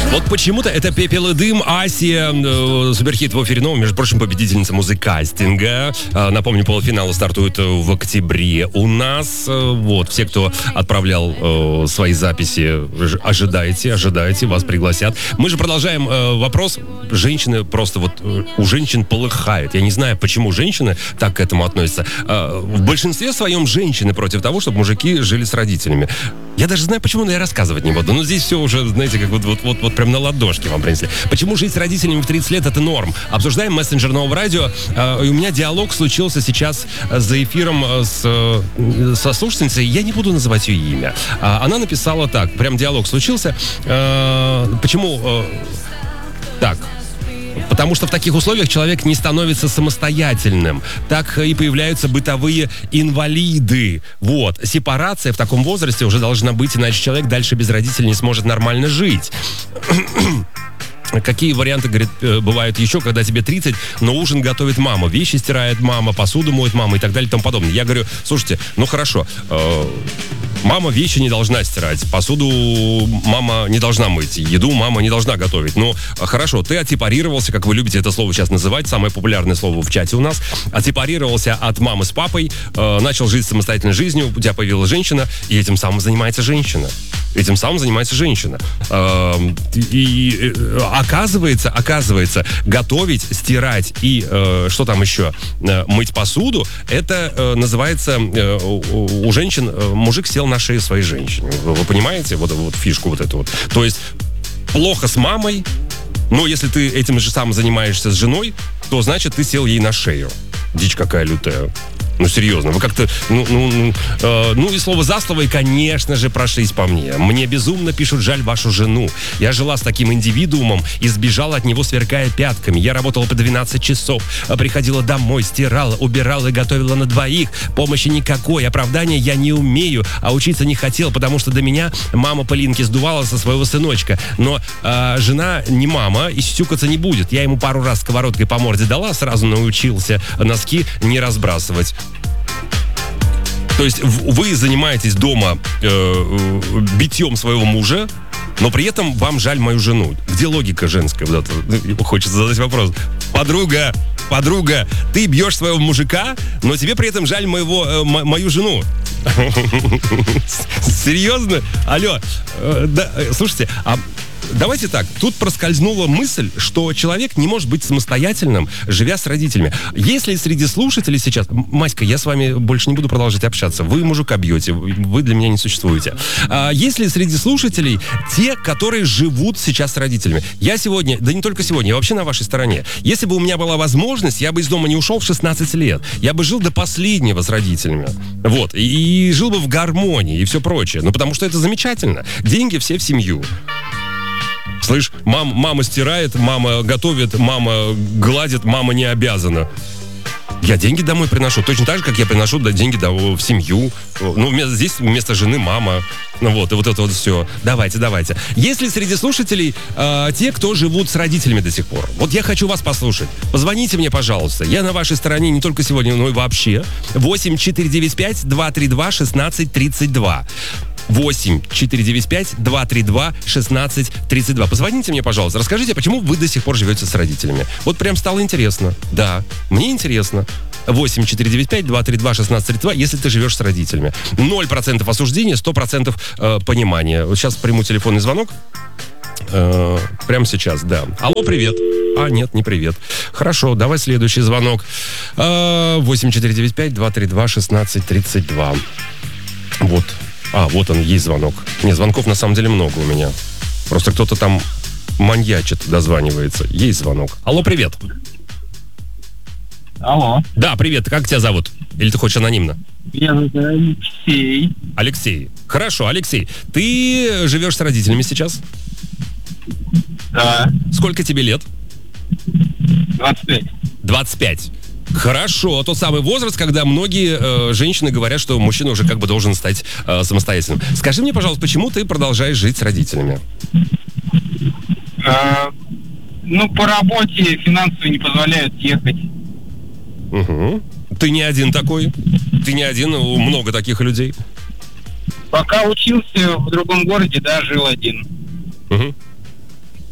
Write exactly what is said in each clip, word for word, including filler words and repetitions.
Вот почему-то это «Пепел и дым», Асия, э, суперхит в эфире, между прочим, победительница музыкастинга. Э, напомню, полуфиналы стартуют в октябре у нас. Э, вот, все, кто отправлял э, свои записи, ожидайте, ожидайте, вас пригласят. Мы же продолжаем э, вопрос. Женщины просто вот, э, у женщин полыхает. Я не знаю, почему женщины так к этому относятся. Э, в большинстве своем женщины против того, чтобы мужики жили с родителями. Я даже знаю, почему, но я рассказывать не буду. Но здесь все уже, знаете, как вот, вот, вот, вот прям на ладошке вам принесли. Почему жить с родителями в тридцать лет — это норм? Обсуждаем мессенджер Нового радио. Э, и у меня диалог случился сейчас за эфиром с, э, со слушательницей. Я не буду называть ее имя. Э, она написала так. Прям диалог случился. Э, почему... Э, так... Потому что в таких условиях человек не становится самостоятельным. Так и появляются бытовые инвалиды. Вот. Сепарация в таком возрасте уже должна быть, иначе человек дальше без родителей не сможет нормально жить. Какие варианты, говорит, бывают еще, когда тебе тридцать, но ужин готовит мама, вещи стирает мама, посуду моет мама и так далее и тому подобное. Я говорю, слушайте, ну хорошо, э, мама вещи не должна стирать, посуду мама не должна мыть, еду мама не должна готовить. Ну, хорошо, ты отсепарировался, как вы любите это слово сейчас называть, самое популярное слово в чате у нас, отсепарировался от мамы с папой, э, начал жить самостоятельной жизнью, у тебя появилась женщина, и этим самым занимается женщина. Этим самым занимается женщина. Э, и э, оказывается, оказывается, готовить, стирать и э, что там еще, э, мыть посуду, это э, называется, э, у, у женщин э, мужик сел на шею своей женщине. Вы, вы понимаете вот, вот фишку вот эту вот? То есть плохо с мамой, но если ты этим же самым занимаешься с женой, то значит ты сел ей на шею. Дичь какая лютая. Ну, серьезно, вы как-то... Ну, ну, э, ну, и слово за слово, и, конечно же, прошлись по мне. Мне безумно пишут: жаль вашу жену. Я жила с таким индивидуумом и сбежала от него, сверкая пятками. Я работала по двенадцать часов, приходила домой, стирала, убирала и готовила на двоих. Помощи никакой, оправдания я не умею, а учиться не хотел, потому что до меня мама пылинки сдувала со своего сыночка. Но э, жена не мама и сюсюкаться не будет. Я ему пару раз сковородкой по морде дала, сразу научился носки не разбрасывать. То есть вы занимаетесь дома э, битьем своего мужа, но при этом вам жаль мою жену. Где логика женская? Вот это, хочется задать вопрос. Подруга, подруга, ты бьешь своего мужика, но тебе при этом жаль моего, э, м- мою жену. Серьезно? Алло, э, да, э, слушайте, а... Давайте так, тут проскользнула мысль, что человек не может быть самостоятельным, живя с родителями. Если среди слушателей сейчас... Маська, я с вами больше не буду продолжать общаться. Вы мужика бьете, вы для меня не существуете. А если среди слушателей те, которые живут сейчас с родителями. Я сегодня, да не только сегодня, я вообще на вашей стороне. Если бы у меня была возможность, я бы из дома не ушел в шестнадцать лет. Я бы жил до последнего с родителями. Вот. И, и жил бы в гармонии и все прочее. Ну, потому что это замечательно. Деньги все в семью. Слышь, мам, мама стирает, мама готовит, мама гладит, мама не обязана. Я деньги домой приношу, точно так же, как я приношу деньги в семью. Ну, здесь вместо жены мама. Ну вот, и вот это вот все. Давайте, давайте. Есть ли среди слушателей э, те, кто живут с родителями до сих пор? Вот я хочу вас послушать. Позвоните мне, пожалуйста. Я на вашей стороне не только сегодня, но и вообще. восемь четыре девять пять два три два шестнадцать тридцать два. восемь четыре девять пять два три два шестнадцать тридцать два. Позвоните мне, пожалуйста, расскажите, почему вы до сих пор живете с родителями. Вот прям стало интересно. Да, мне интересно. восемь четыре девять пять два три два шестнадцать тридцать два, если ты живешь с родителями. ноль процентов осуждения, сто процентов э, понимания. Вот сейчас приму телефонный звонок. Э, прямо сейчас, да. Алло, привет. А, нет, не привет. Хорошо, давай следующий звонок. Э, восемь четыре девять пять два три два шестнадцать тридцать два. Вот. А, вот он, есть звонок. Не, звонков на самом деле много у меня. Просто кто-то там маньячит, дозванивается. Есть звонок. Алло, привет. Алло. Да, привет. Как тебя зовут? Или ты хочешь анонимно? Меня зовут Алексей. Алексей. Хорошо, Алексей. Ты живешь с родителями сейчас? Да. Сколько тебе лет? двадцать пять. двадцать пять. Хорошо, тот самый возраст, когда многие э, женщины говорят, что мужчина уже как бы должен стать э, самостоятельным. Скажи мне, пожалуйста, почему ты продолжаешь жить с родителями? А, ну, по работе финансово не позволяют ехать. Угу. Ты не один такой? Ты не один, много таких людей? Пока учился в другом городе, да, жил один. Угу.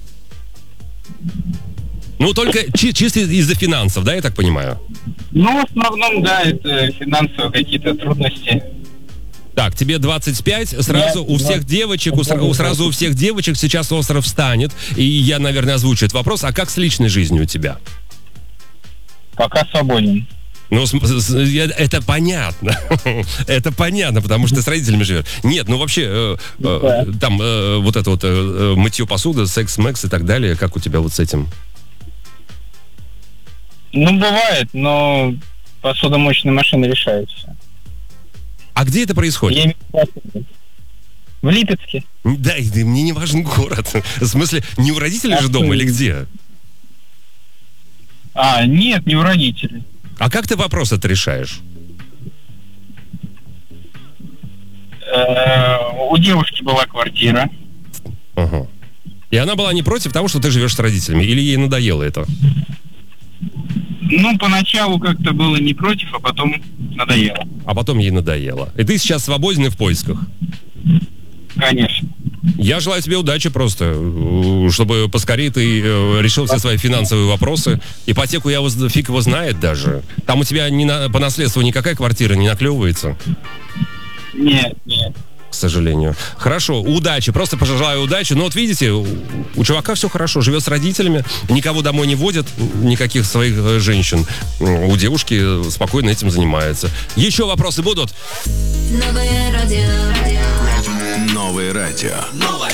Ну, только чи- чисто из-за финансов, да, я так понимаю? Ну, в основном, да, это финансовые какие-то трудности. Так, тебе двадцать пять, сразу Нет, у всех нет. девочек, у, сра- у- сразу у всех девочек сейчас остров встанет, и я, наверное, озвучу этот вопрос. А как с личной жизнью у тебя? Пока свободен. Ну, с- с- я- это понятно. Это понятно, потому что ты с родителями живешь. Нет, ну вообще, э, э, там э, вот это вот э, мытье посуды, секс, мэкс и так далее, как у тебя вот с этим? Ну, бывает, но посудомоечная машина решает все. А где это происходит? Я имею в виду в Липецке. Да, и да, мне не важен город. В смысле, не у родителей же дома или где? А, нет, не у родителей. А как ты вопрос это решаешь? Э, У девушки была квартира. Ага. И она была не против того, что ты живешь с родителями? Или ей надоело это? Ну, поначалу как-то было не против, а потом надоело. А потом ей надоело. И ты сейчас свободен и в поисках. Конечно. Я желаю тебе удачи просто, э, чтобы поскорее ты э, решил все свои финансовые вопросы. Ипотеку я воз- фиг его знает даже. Там у тебя не на- по наследству никакая квартира не наклевывается, Нет, нет. к сожалению. Хорошо, удачи, просто пожелаю удачи. Но вот видите, у, у чувака все хорошо, живет с родителями, никого домой не водит, никаких своих э, женщин. У девушки спокойно этим занимается. Еще вопросы будут? Новое радио. Новое радио.